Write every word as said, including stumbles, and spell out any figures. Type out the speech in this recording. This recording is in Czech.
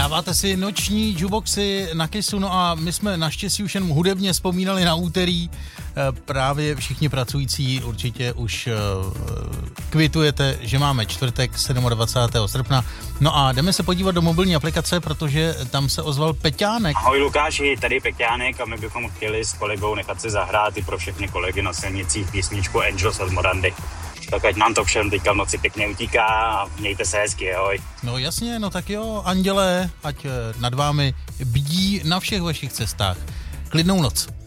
Dáváte si noční jukeboxy na Kissu, no a my jsme naštěstí už jen hudebně vzpomínali na úterý. Právě všichni pracující určitě už kvitujete, že máme čtvrtek dvacátého sedmého srpna. No a jdeme se podívat do mobilní aplikace, protože tam se ozval Peťánek. Ahoj Lukáši, tady Peťánek a my bychom chtěli s kolegou nechat si zahrát i pro všechny kolegy na silnicích písničku Angels od Morandy. Tak ať nám to všem teďka v noci pěkně utíká a mějte se hezky, ahoj. No jasně, no tak jo, andělé, ať nad vámi bdí na všech vašich cestách. Klidnou noc.